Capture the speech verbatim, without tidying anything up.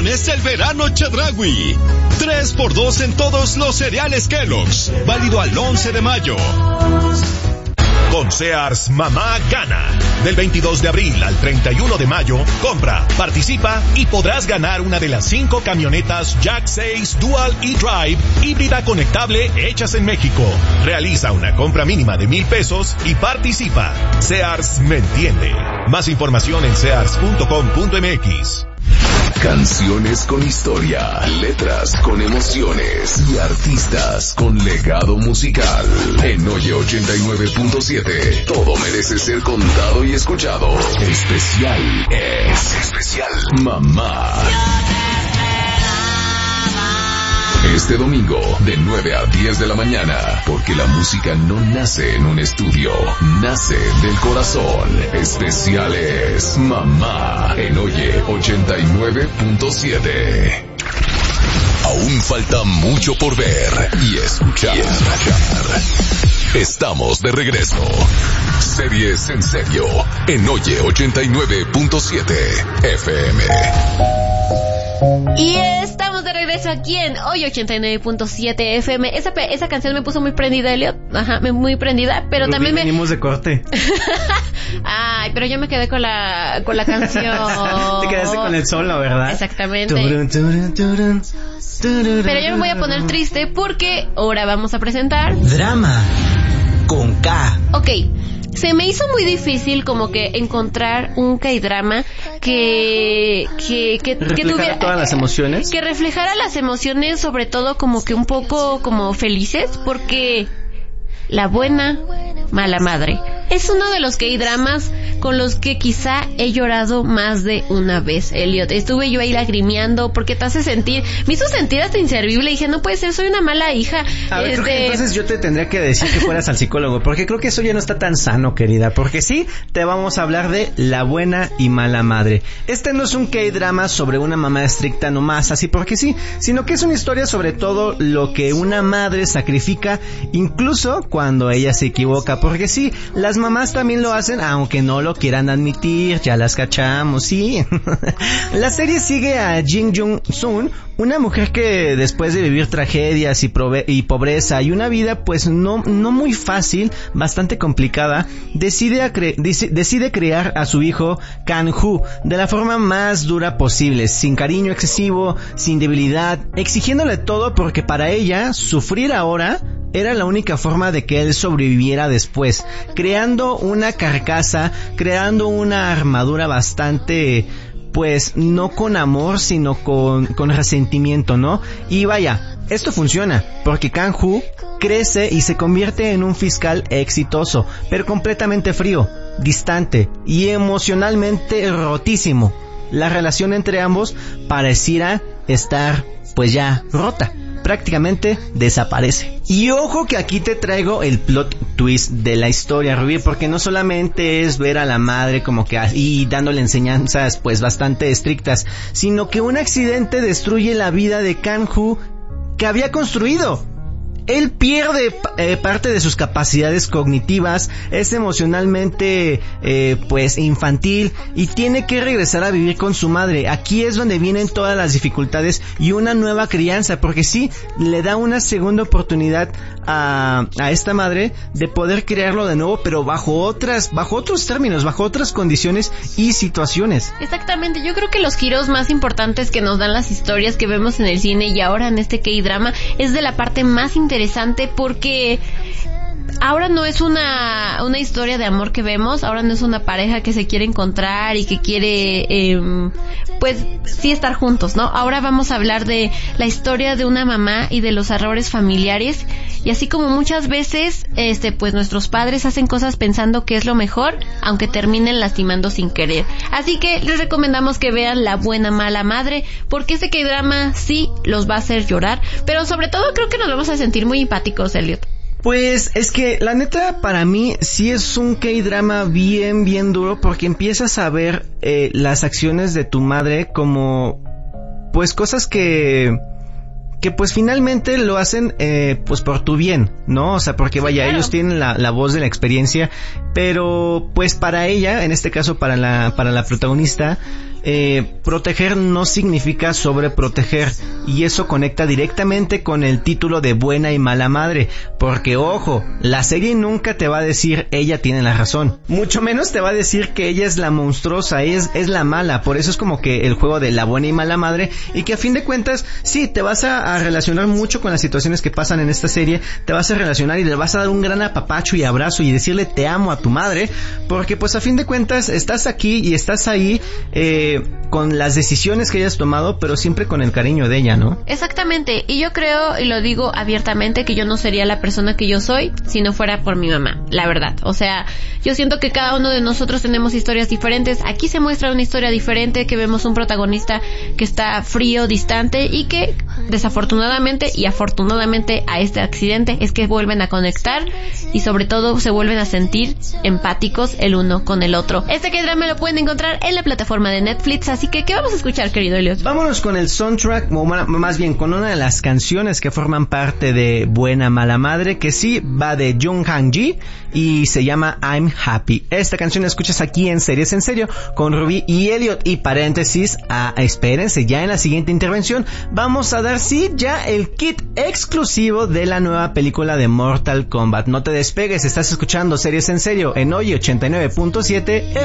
es el verano Chedraui. tres por dos en todos los cereales Kellogg's. Válido al once de mayo. Con Sears, mamá gana. Del veintidós de abril al treinta y uno de mayo, compra, participa y podrás ganar una de las cinco camionetas Jack seis Dual E-Drive híbrida conectable hechas en México. Realiza una compra mínima de mil pesos y participa. Sears me entiende. Más información en sears punto com punto m x. Canciones con historia, letras con emociones y artistas con legado musical. En Oye ochenta y nueve punto siete, todo merece ser contado y escuchado. Especial es especial Mamá. Este domingo, de nueve a diez de la mañana, porque la música no nace en un estudio, nace del corazón. Especiales Mamá en Oye ochenta y nueve punto siete. Aún falta mucho por ver y escuchar. Y escuchar. Estamos de regreso. Series en serio en Oye ochenta y nueve punto siete F M. Y estamos de regreso aquí en Hoy ochenta y nueve punto siete F M. Esa, esa canción me puso muy prendida, Elliot. Ajá, muy prendida, pero Ruby, también me... venimos de corte. Ay, pero yo me quedé con la con la canción. Te quedaste con el solo, ¿verdad? Exactamente. Turun, turun, turun, turun, pero yo me voy a poner triste porque ahora vamos a presentar... Drama con K. Ok. Se me hizo muy difícil como que encontrar un K-drama que que que, que tuviera todas las emociones, que reflejara las emociones, sobre todo como que un poco como felices, porque La buena mala madre es uno de los K-dramas con los que quizá he llorado más de una vez, Elliot. Estuve yo ahí lagrimeando porque te hace sentir, me hizo sentir hasta inservible. Dije, no puede ser, soy una mala hija. A ver, este... creo que entonces yo te tendría que decir que fueras al psicólogo, porque creo que eso ya no está tan sano, querida. Porque sí, te vamos a hablar de La buena y mala madre. Este no es un K-drama sobre una mamá estricta nomás, así porque sí, sino que es una historia sobre todo lo que una madre sacrifica, incluso cuando ella se equivoca. Porque sí, las mamás también lo hacen, aunque no lo quieran admitir, ya las cachamos, sí. La serie sigue a Jin Jung-sun, una mujer que después de vivir tragedias y, prove- y pobreza y una vida pues no, no muy fácil, bastante complicada, decide, a cre- dice, decide criar a su hijo Kang-hoo de la forma más dura posible, sin cariño excesivo, sin debilidad, exigiéndole todo porque para ella sufrir ahora era la única forma de que él sobreviviera después, creando una carcasa, creando una armadura bastante, pues, no con amor, sino con, con resentimiento, ¿no? Y vaya, esto funciona, porque Kang-hoo crece y se convierte en un fiscal exitoso, pero completamente frío, distante y emocionalmente rotísimo. La relación entre ambos pareciera estar, pues ya, rota. Prácticamente desaparece. Y ojo que aquí te traigo el plot twist de la historia, Rubí, porque no solamente es ver a la madre como que ahí dándole enseñanzas pues bastante estrictas, sino que un accidente destruye la vida de Kang-hoo que había construido. Él pierde eh, parte de sus capacidades cognitivas, es emocionalmente eh, pues infantil y tiene que regresar a vivir con su madre. Aquí es donde vienen todas las dificultades y una nueva crianza, porque sí, le da una segunda oportunidad a, a esta madre de poder crearlo de nuevo, pero bajo otras, bajo otros términos, bajo otras condiciones y situaciones. Exactamente, yo creo que los giros más importantes que nos dan las historias que vemos en el cine y ahora en este K-drama es de la parte más interesante. Interesante porque ahora no es una una historia de amor que vemos, ahora no es una pareja que se quiere encontrar y que quiere eh, pues sí estar juntos, ¿no? Ahora vamos a hablar de la historia de una mamá y de los errores familiares, y así como muchas veces este pues nuestros padres hacen cosas pensando que es lo mejor, aunque terminen lastimando sin querer. Así que les recomendamos que vean La buena mala madre, porque este K-drama sí los va a hacer llorar, pero sobre todo creo que nos vamos a sentir muy empáticos, Elliot. Pues es que la neta para mí sí es un K-drama bien bien duro, porque empiezas a ver eh, las acciones de tu madre como pues cosas que que pues finalmente lo hacen eh, pues por tu bien, ¿no? O sea, porque vaya, claro, ellos tienen la, la voz de la experiencia, pero pues para ella, en este caso para la para la protagonista, eh, proteger no significa sobreproteger, y eso conecta directamente con el título de Buena y Mala Madre, porque ojo, la serie nunca te va a decir ella tiene la razón, mucho menos te va a decir que ella es la monstruosa, es, es la mala. Por eso es como que el juego de la buena y mala madre, y que a fin de cuentas sí, te vas a, a relacionar mucho con las situaciones que pasan en esta serie, te vas a relacionar y le vas a dar un gran apapacho y abrazo y decirle te amo a tu madre, porque pues a fin de cuentas estás aquí y estás ahí eh, con las decisiones que hayas tomado, pero siempre con el cariño de ella, ¿no? Exactamente, y yo creo, y lo digo abiertamente, que yo no sería la persona que yo soy si no fuera por mi mamá, la verdad. O sea, yo siento que cada uno de nosotros tenemos historias diferentes. Aquí se muestra una historia diferente, que vemos un protagonista que está frío, distante, y que desafortunadamente y afortunadamente a este accidente es que vuelven a conectar y sobre todo se vuelven a sentir empáticos el uno con el otro. Este K-drama lo pueden encontrar en la plataforma de Netflix, así que ¿qué vamos a escuchar, querido Elliot? Vámonos con el soundtrack, o más bien con una de las canciones que forman parte de Buena Mala Madre, que sí va de Jung Han-ji y se llama I'm Happy. Esta canción la escuchas aquí en Series en Serio con Rubí y Elliot, y paréntesis, a, espérense, ya en la siguiente intervención vamos a dar sí ya el kit exclusivo de la nueva película de Mortal Kombat. No te despegues, estás escuchando Series en Serio en Hoy ochenta y nueve punto siete